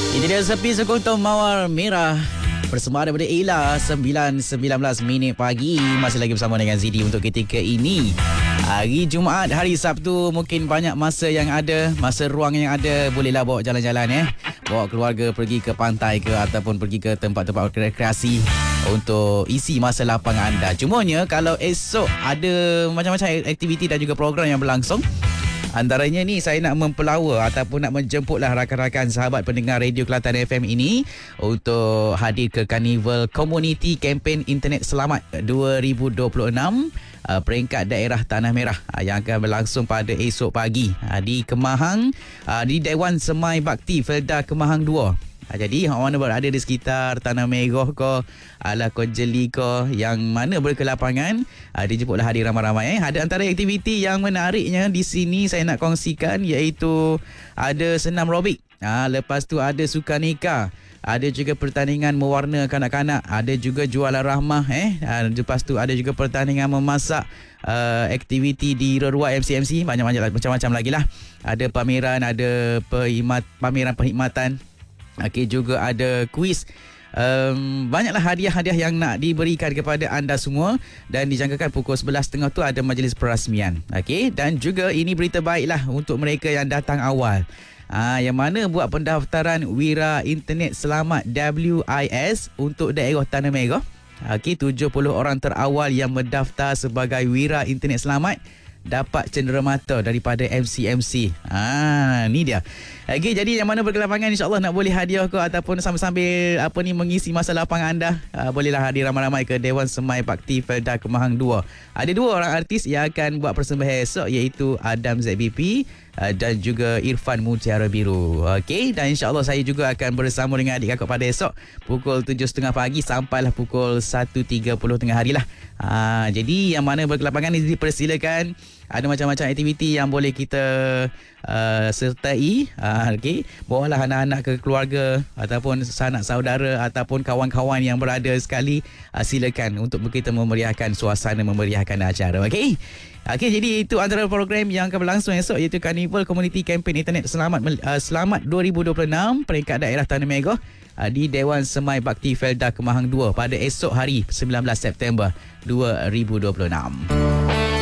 Itu dia Sepi Sekutu Mawar Merah bersama daripada Ella 9.19 minit pagi. Masih lagi bersama dengan Zidi untuk ketika ini. Hari Jumaat, hari Sabtu, mungkin banyak masa yang ada, masa ruang yang ada. Bolehlah bawa jalan-jalan bawa keluarga pergi ke pantai ke ataupun pergi ke tempat-tempat rekreasi untuk isi masa lapang anda. Cumanya kalau esok ada macam-macam aktiviti dan juga program yang berlangsung. Antaranya ni saya nak mempelawa ataupun nak menjemputlah rakan-rakan sahabat pendengar Radio Kelantan FM ini untuk hadir ke Carnival Community Campaign Internet Selamat 2026 peringkat daerah Tanah Merah yang akan berlangsung pada esok pagi di Kemahang, di Dewan Semai Bakti Felda Kemahang 2. Jadi hang mana berada di sekitar Tanah Merah ke, ala Kojeli ke, yang mana berkelapangan, dijemputlah hadir ramai-ramai. Ada antara aktiviti yang menariknya di sini saya nak kongsikan, iaitu ada senam robik. Lepas tu ada sukaneka. Ada juga pertandingan mewarna kanak-kanak. Ada juga jualan rahmah. Lepas tu ada juga pertandingan memasak. Aktiviti di Rerua MCMC. Macam-macam lagi lah. Ada pameran, ada pameran perkhidmatan. Okey, juga ada kuis. Banyaklah hadiah-hadiah yang nak diberikan kepada anda semua, dan dijangkakan pukul 11.30 tu ada majlis perasmian. Okey, dan juga ini berita baiklah untuk mereka yang datang awal. Yang mana buat pendaftaran Wira Internet Selamat WIS untuk daerah Tanah Merah. Okey, 70 orang terawal yang mendaftar sebagai Wira Internet Selamat dapat cenderamata daripada MCMC. Ni dia. Okey, jadi yang mana berkelapangan insya-Allah nak boleh hadiah ke ataupun sambil mengisi masa lapang anda, bolehlah hadir ramai-ramai ke Dewan Semai Bakti Felda Kemahang 2. Ada dua orang artis yang akan buat persembahan esok, iaitu Adam ZBP dan juga Irfan Mutiara Biru. Okey, dan insya-Allah saya juga akan bersama dengan adik kakak pada esok pukul 7.30 pagi sampailah pukul 1.30 tengah hari lah. Jadi yang mana berkelapangan ini dipersilakan. Ada macam-macam aktiviti yang boleh kita sertai. Okey, bawalah anak-anak ke keluarga ataupun sanak saudara ataupun kawan-kawan yang berada sekali. Silakan untuk kita memeriahkan suasana, memeriahkan acara. Okey, jadi itu antara program yang akan berlangsung esok, iaitu Carnival Community Campaign Internet Selamat 2026 peringkat daerah Tanah Merah di Dewan Semai Bakti Felda Kemahang 2 pada esok hari 19 September 2026.